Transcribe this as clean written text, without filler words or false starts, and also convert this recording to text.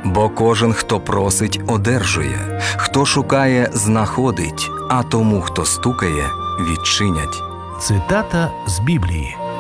Бо кожен, хто просить, одержує, хто шукає, знаходить, а тому, хто стукає, відчинять. Цитата з Біблії.